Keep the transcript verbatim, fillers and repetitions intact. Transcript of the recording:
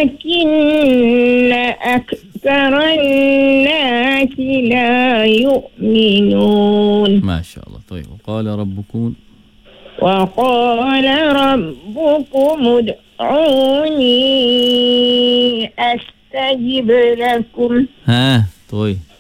ولكن أكثر الناس لا يؤمنون. ما شاء الله. طيب وقال ربكم وقال ربكم ادعوني أستجب لكم. ها طيب